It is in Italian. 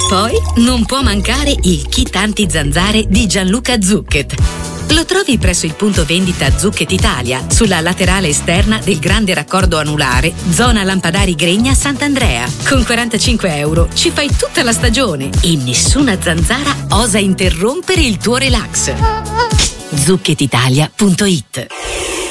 Poi non può mancare il kit anti-zanzare di Gianluca Zucchet. Lo trovi presso il punto vendita Zucchet Italia, sulla laterale esterna del grande raccordo anulare, zona Lampadari Gregna Sant'Andrea. Con 45 euro ci fai tutta la stagione e nessuna zanzara osa interrompere il tuo relax. Zucchetitalia.it